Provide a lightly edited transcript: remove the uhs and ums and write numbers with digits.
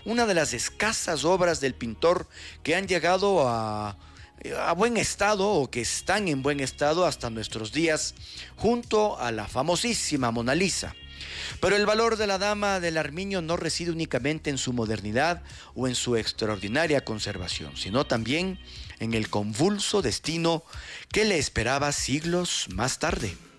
una de las escasas obras del pintor que han llegado a buen estado o que están en buen estado hasta nuestros días, junto a la famosísima Mona Lisa. Pero el valor de la Dama del Armiño no reside únicamente en su modernidad o en su extraordinaria conservación, sino también en el convulso destino que le esperaba siglos más tarde.